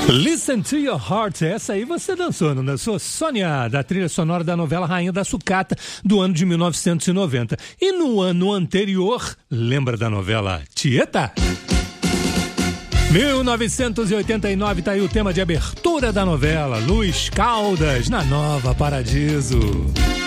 Listen to Your Heart, essa aí você dançou, não dançou? Sônia, da trilha sonora da novela Rainha da Sucata, do ano de 1990. E no ano anterior, lembra da novela Tieta? 1989, tá aí o tema de abertura da novela, Luiz Caldas, na Nova Paradiso.